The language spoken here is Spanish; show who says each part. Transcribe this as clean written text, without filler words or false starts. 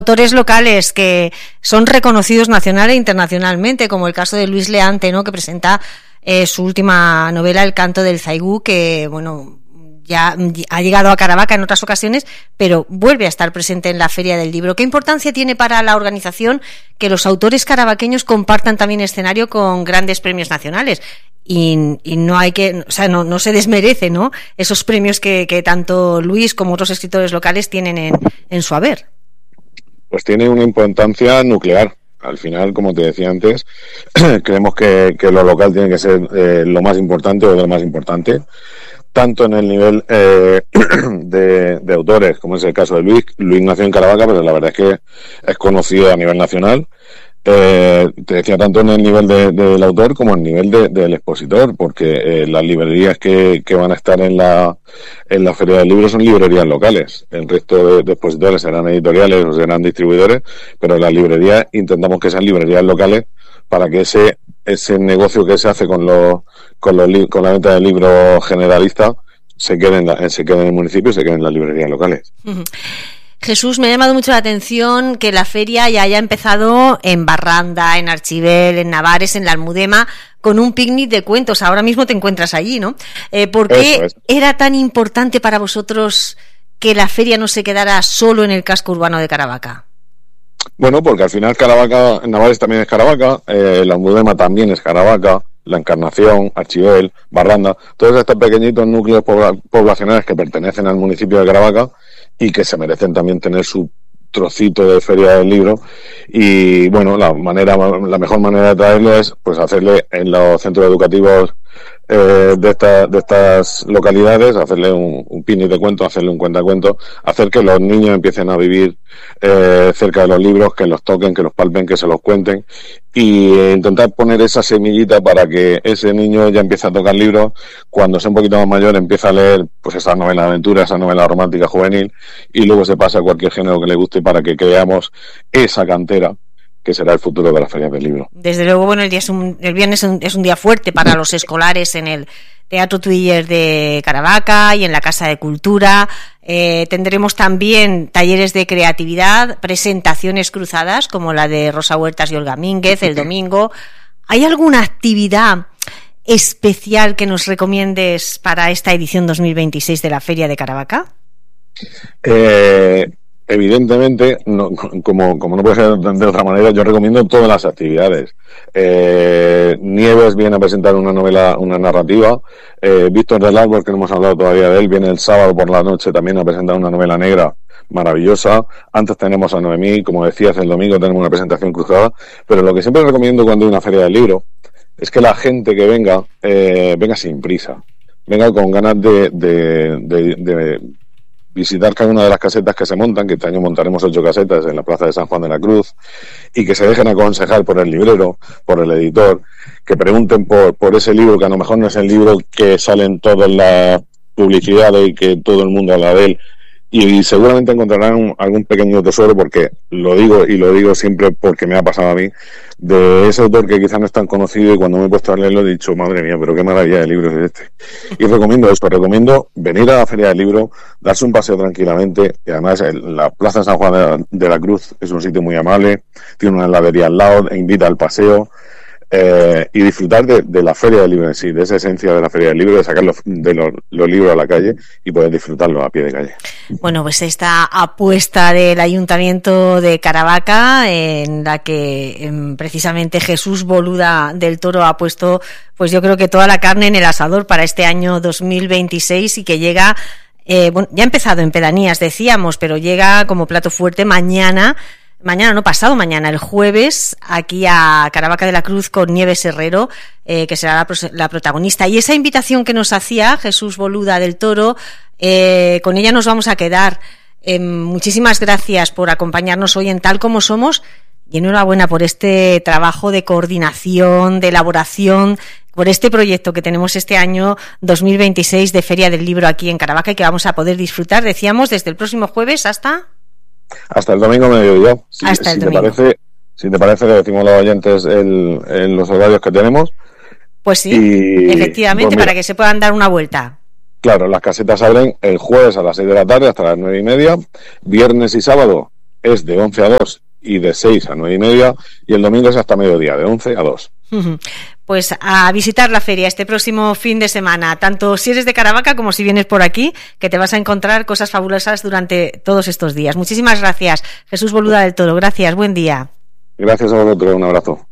Speaker 1: Autores locales que son reconocidos nacional e internacionalmente, como el caso de Luis Leante, ¿no?, que presenta su última novela, El canto del zaigú, que bueno, ya ha llegado a Caravaca en otras ocasiones, pero vuelve a estar presente en la Feria del Libro. ¿Qué importancia tiene para la organización que los autores caravaqueños compartan también escenario con grandes premios nacionales? Y no hay que, o sea, no se desmerece, ¿no?, esos premios que tanto Luis como otros escritores locales tienen en su haber.
Speaker 2: Pues tiene una importancia nuclear. Al final, como te decía antes, creemos que lo local tiene que ser lo más importante o lo más importante, tanto en el nivel de autores, como es el caso de Luis. Luis nació en Caravaca, pero la verdad es que es conocido a nivel nacional. Te decía, tanto en el nivel del autor como en el nivel del expositor, porque las librerías que van a estar en la Feria del Libro son librerías locales. El resto de expositores serán editoriales o serán distribuidores, pero las librerías intentamos que sean librerías locales para que ese negocio que se hace con la venta de libros generalistas se quede en el municipio y se quede en las librerías locales.
Speaker 1: Uh-huh. Jesús, me ha llamado mucho la atención que la feria ya haya empezado en Barranda, en Archivel, en Navares, en la Almudena, con un picnic de cuentos. Ahora mismo te encuentras allí, ¿no? ¿Por qué era tan importante para vosotros que la feria no se quedara solo en el casco urbano de Caravaca?
Speaker 2: Bueno, porque al final Caravaca, Navares también es Caravaca, la Almudena también es Caravaca, la Encarnación, Archivel, Barranda, todos estos pequeñitos núcleos poblacionales que pertenecen al municipio de Caravaca y que se merecen también tener su trocito de Feria del Libro. Y bueno, la mejor manera de traerlo es pues hacerle en los centros educativos de estas localidades, hacerle un picnic de cuentos, hacerle un cuentacuentos, hacer que los niños empiecen a vivir cerca de los libros, que los toquen, que los palpen, que se los cuenten, y intentar poner esa semillita para que ese niño ya empiece a tocar libros. Cuando sea un poquito más mayor empieza a leer pues esa novela de aventura, esa novela romántica juvenil, y luego se pasa a cualquier género que le guste para que creamos esa cantera que será el futuro de las ferias del libro.
Speaker 1: Desde luego, bueno, el viernes es un día fuerte para los escolares en el Teatro Tuiller de Caravaca y en la Casa de Cultura. Tendremos también talleres de creatividad, presentaciones cruzadas como la de Rosa Huertas y Olga Mínguez el domingo. ¿Hay alguna actividad especial que nos recomiendes para esta edición 2026 de la Feria de Caravaca?
Speaker 2: Evidentemente, como no puede ser de otra manera, yo recomiendo todas las actividades. Nieves viene a presentar una novela, una narrativa. Víctor del Árbol, que no hemos hablado todavía de él, viene el sábado por la noche también a presentar una novela negra maravillosa. Antes tenemos a Noemí, como decías, el domingo tenemos una presentación cruzada. Pero lo que siempre recomiendo cuando hay una feria del libro es que la gente que venga sin prisa, venga con ganas de visitar cada una de las casetas que se montan, que este año montaremos 8 casetas en la Plaza de San Juan de la Cruz, y que se dejen aconsejar por el librero, por el editor, que pregunten por ese libro, que a lo mejor no es el libro que sale en todas las publicidades y que todo el mundo habla de él, y seguramente encontrarán algún pequeño tesoro, porque lo digo siempre porque me ha pasado a mí, de ese autor que quizás no es tan conocido, y cuando me he puesto a leerlo he dicho, madre mía, pero qué maravilla de libro es este. Y recomiendo venir a la Feria del Libro, darse un paseo tranquilamente, y además la Plaza de San Juan de la Cruz es un sitio muy amable, tiene una heladería al lado, e invita al paseo, y disfrutar de la Feria del Libro en sí, de esa esencia de la Feria del Libro, de sacar los libros a la calle y poder disfrutarlos a pie de calle.
Speaker 1: Bueno, pues esta apuesta del Ayuntamiento de Caravaca, en la que precisamente Jesús Boluda del Toro ha puesto, pues yo creo que toda la carne en el asador para este año 2026, y que llega, bueno, ya ha empezado en pedanías, decíamos, pero llega como plato fuerte pasado mañana, el jueves, aquí a Caravaca de la Cruz con Nieves Herrero, que será la protagonista. Y esa invitación que nos hacía Jesús Boluda del Toro, con ella nos vamos a quedar. Muchísimas gracias por acompañarnos hoy en Tal Como Somos, y enhorabuena por este trabajo de coordinación, de elaboración, por este proyecto que tenemos este año 2026 de Feria del Libro aquí en Caravaca, y que vamos a poder disfrutar, decíamos, desde el próximo jueves hasta
Speaker 2: el domingo mediodía. Si te parece, le decimos a los oyentes en los horarios que tenemos.
Speaker 1: Pues sí, efectivamente, para que se puedan dar una vuelta.
Speaker 2: Claro, las casetas abren el jueves a las 6 de la tarde hasta las 9:30, viernes y sábado es de 11 a 2 y de 6 a 9 y media, y el domingo es hasta mediodía, de 11 a 2.
Speaker 1: Pues a visitar la feria este próximo fin de semana, tanto si eres de Caravaca como si vienes por aquí, que te vas a encontrar cosas fabulosas durante todos estos días. Muchísimas gracias, Jesús Boluda del Toro. Gracias, buen día.
Speaker 2: Gracias a vosotros, un abrazo.